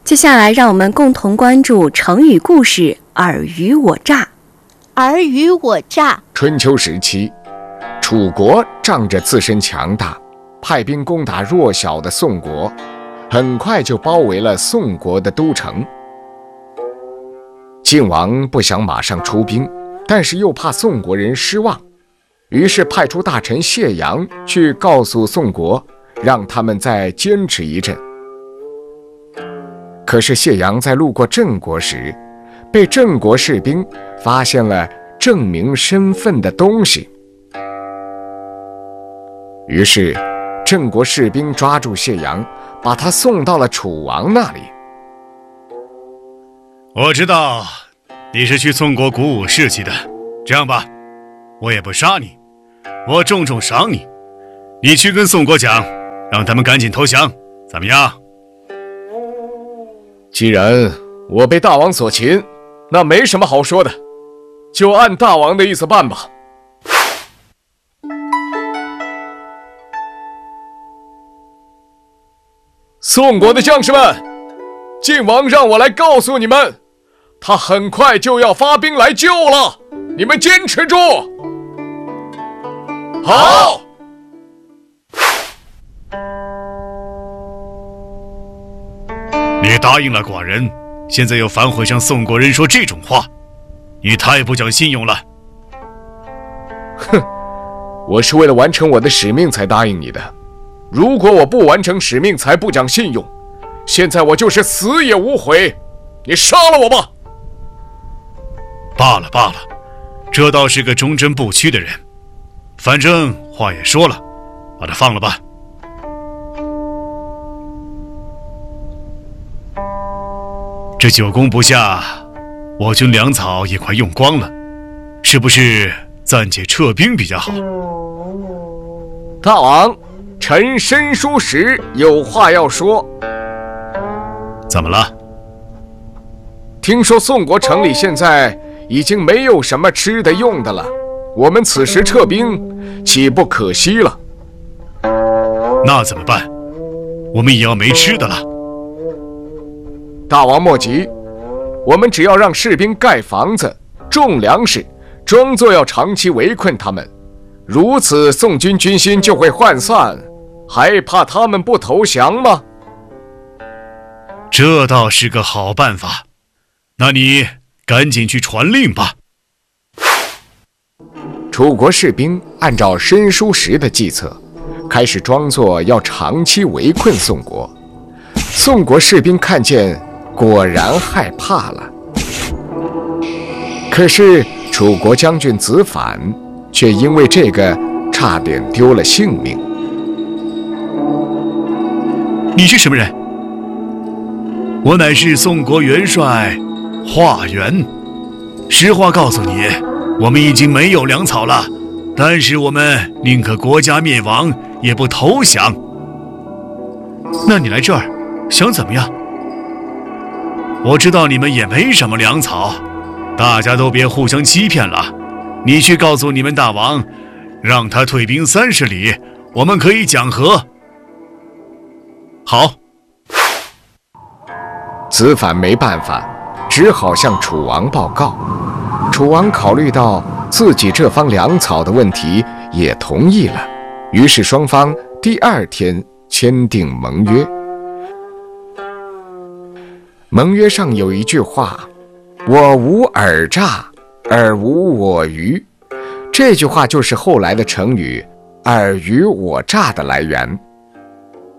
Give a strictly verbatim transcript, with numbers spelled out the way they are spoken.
接下来，让我们共同关注成语故事“尔虞我诈”。 尔虞我诈。 春秋时期，楚国仗着自身强大，派兵攻打弱小的宋国，很快就包围了宋国的都城。晋王不想马上出兵，但是又怕宋国人失望，于是派出大臣谢阳去告诉宋国，让他们再坚持一阵。可是谢阳在路过郑国时，被郑国士兵发现了证明身份的东西。于是郑国士兵抓住谢阳，把他送到了楚王那里。 我知道你是去宋国鼓舞士气的，这样吧，我也不杀你，我重重赏你，你去跟宋国讲，让他们赶紧投降，怎么样？ 既然我被大王所擒，那没什么好说的，就按大王的意思办吧。宋国的将士们，晋王让我来告诉你们，他很快就要发兵来救了，你们坚持住。好。 你答应了寡人，现在又反悔向宋国人说这种话，你太不讲信用了。 哼，我是为了完成我的使命才答应你的，如果我不完成使命才不讲信用，现在我就是死也无悔，你杀了我吧。 罢了罢了，这倒是个忠贞不屈的人，反正话也说了，把他放了吧。这久攻不下，我军粮草也快用光了，是不是暂且撤兵比较好？ 大王，臣申叔时有话要说。 怎么了？ 听说宋国城里现在已经没有什么吃的用的了，我们此时撤兵岂不可惜了？ 那怎么办？我们也要没吃的了。 大王莫急，我们只要让士兵盖房子、种粮食，装作要长期围困他们，如此宋军军心就会涣散，还怕他们不投降吗？ 这倒是个好办法，那你赶紧去传令吧。 楚国士兵按照申叔时的计策，开始装作要长期围困宋国。宋国士兵看见，果然害怕了。可是楚国将军子反却因为这个差点丢了性命。 你是什么人？我乃是宋国元帅华元。实话告诉你，我们已经没有粮草了，但是我们宁可国家灭亡，也不投降。那你来这儿想怎么样？我知道你们也没什么粮草，大家都别互相欺骗了。你去告诉你们大王，让他退兵三十里，我们可以讲和。好。 子反没办法，只好向楚王报告。楚王考虑到自己这方粮草的问题，也同意了。于是双方第二天签订盟约。盟约上有一句话：我无尔诈，尔无我虞。这句话就是后来的成语尔虞我诈的来源。